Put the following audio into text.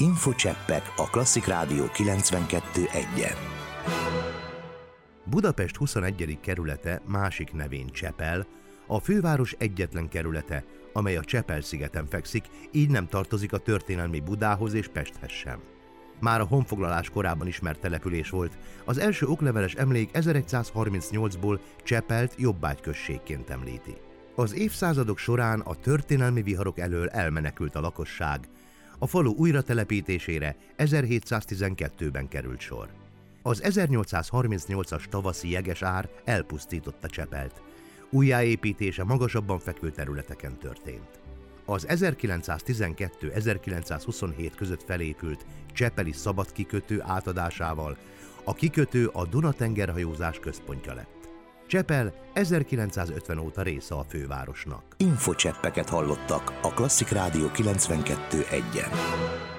Infocseppek a Klasszik Rádió 92.1-en. Budapest 21. kerülete másik nevén Csepel, a főváros egyetlen kerülete, amely a Csepel-szigeten fekszik, így nem tartozik a történelmi Budához és Pesthez sem. Már a honfoglalás korában ismert település volt, az első okleveles emlék 1138-ból Csepelt jobbágyközségként említi. Az évszázadok során a történelmi viharok elől elmenekült a lakosság, a falu újratelepítésére 1712-ben került sor. Az 1838-as tavaszi jeges ár elpusztította Csepelt, újjáépítése magasabban fekvő területeken történt. Az 1912-1927 között felépült csepeli szabadkikötő átadásával a kikötő a Duna-tengerhajózás központja lett. Csepel 1950 óta része a fővárosnak. Infocseppeket hallottak a Klasszik Rádió 92.1-en.